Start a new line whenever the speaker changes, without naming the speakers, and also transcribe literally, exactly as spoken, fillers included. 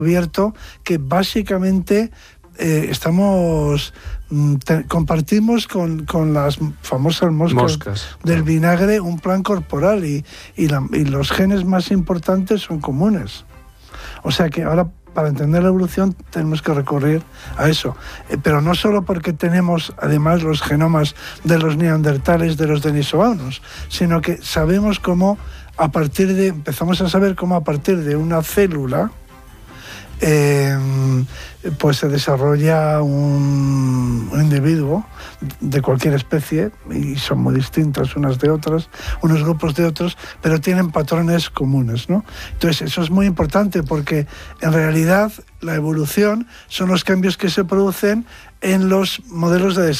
descubierto que básicamente eh, estamos te, compartimos con, con las famosas moscas, moscas del vinagre un plan corporal y, y, la, y los genes más importantes son comunes. O sea que ahora, para entender la evolución, tenemos que recurrir a eso. Eh, pero no solo porque tenemos, además, los genomas de los neandertales, de los denisovanos, sino que sabemos cómo, a partir de, empezamos a saber cómo a partir de una célula, eh, pues se desarrolla un, un individuo de cualquier especie, y son muy distintas unas de otras, unos grupos de otros, pero tienen patrones comunes, ¿no? Entonces eso es muy importante porque en realidad la evolución son los cambios que se producen en los modelos de desarrollo.